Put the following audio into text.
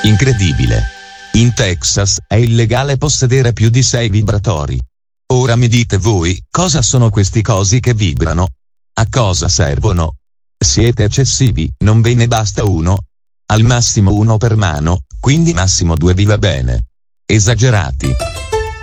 Incredibile! In Texas è illegale possedere più di 6 vibratori. Ora mi dite voi, cosa sono questi cosi che vibrano? A cosa servono? Siete eccessivi, non ve ne basta uno? Al massimo uno per mano, quindi massimo 2 vi va bene. Esagerati.